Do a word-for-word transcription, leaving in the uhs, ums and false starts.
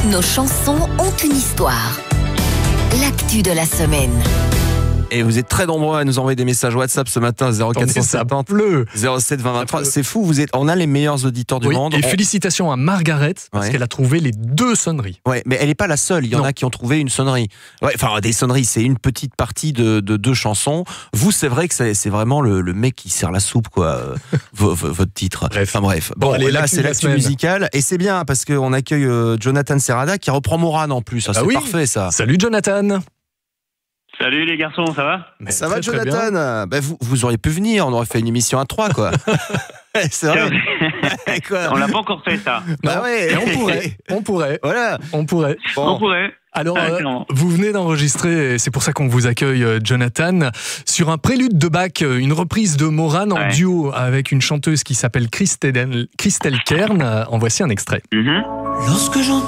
Nos chansons ont une histoire. L'actu de la semaine. Et vous êtes très nombreux à nous envoyer des messages WhatsApp ce matin, zéro quatre cent soixante-dix, zéro sept vingt vingt-trois. C'est fou, vous êtes, on a les meilleurs auditeurs du oui, monde. Et on... félicitations à Margaret, parce ouais. qu'elle a trouvé les deux sonneries. Ouais, mais elle n'est pas la seule, il y en non. a qui ont trouvé une sonnerie. Ouais, enfin, des sonneries, c'est une petite partie de, de deux chansons. Vous, c'est vrai que c'est, c'est vraiment le, le mec qui sert la soupe, quoi, v- v- votre titre. Bref. Enfin bref. Bon, bon allez, là, l'actu c'est l'actu musicale, et c'est bien, parce qu'on accueille euh, Jonathan Serrada, qui reprend Moran en plus. Ah, bah c'est oui. parfait, ça. Salut Jonathan. Salut les garçons, ça va? Mais ça très, va, très Jonathan? Bah, vous, vous auriez pu venir, on aurait fait une émission à trois, quoi. C'est vrai. Quoi. On l'a pas encore fait, ça. Bah ouais. Et on pourrait, on pourrait, Voilà. on pourrait. Bon. On pourrait. Alors, Ah, euh, clairement. vous venez d'enregistrer, et c'est pour ça qu'on vous accueille, euh, Jonathan, sur un prélude de Bach, euh, une reprise de Moran en Ouais. duo avec une chanteuse qui s'appelle Christelle, Christelle Kern. Euh, En voici un extrait. Mhm. Lorsque j'entends